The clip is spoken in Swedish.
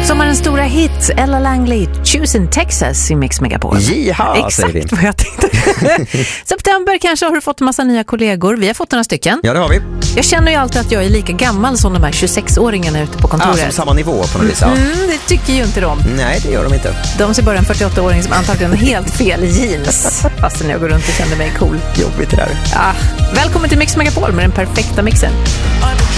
Sommarens stora hit, Ella Langley, Choosing Texas i Mix Megapol. Jiha, exakt vad jag tänkte. September kanske har du fått en massa nya kollegor. Vi har fått några stycken. Ja, det har vi. Jag känner ju alltid att jag är lika gammal som de här 26-åringarna ute på kontoret. Som samma nivå på något vis. Det tycker ju inte de. Nej, det gör de inte. De ser bara en 48-åring som antagligen har helt fel jeans. Fastän jag går runt och känner mig cool. Jobbigt det där. Ja. Välkommen till Mix Megapol med den perfekta mixen.